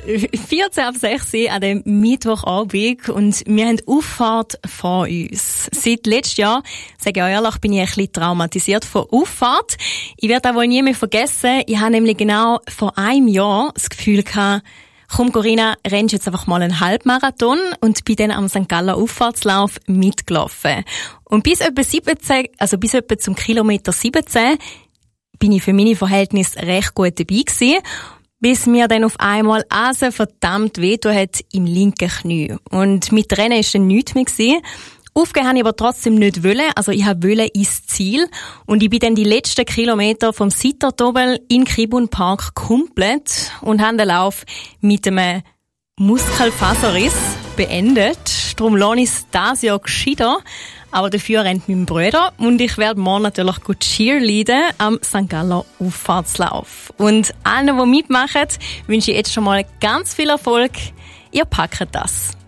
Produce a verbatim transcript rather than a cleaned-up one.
vierzehn ab sechs an dem Mittwochabend und wir haben Auffahrt vor uns. Seit letztem Jahr, sage ich euch ehrlich, bin ich ein bisschen traumatisiert von Auffahrt. Ich werde das wohl nie mehr vergessen. Ich habe nämlich genau vor einem Jahr das Gefühl gehabt, komm Corinna, rennst jetzt einfach mal einen Halbmarathon und bin dann am Sankt Galler Auffahrtslauf mitgelaufen. Und bis etwa siebzehn, also bis etwa zum Kilometer siebzehn, bin ich für meine Verhältnisse recht gut dabei gewesen, bis mir dann auf einmal also verdammt wehgetan hat im linken Knie. Und mit Rennen war dann nichts mehr gewesen. Aufgehen habe ich aber trotzdem nicht wollen, also ich wollte ins Ziel. Und ich bin dann die letzten Kilometer vom Sittertobel in Kribun Park komplett und habe den Lauf mit einem Muskelfaserriss beendet. Darum lohne ich es dieses Jahr gescheiter. Aber dafür rennt mein Bruder und ich werde morgen natürlich gut cheerleaden am Sankt Galler Auffahrtslauf. Und allen, die mitmachen, wünsche ich jetzt schon mal ganz viel Erfolg. Ihr packt das.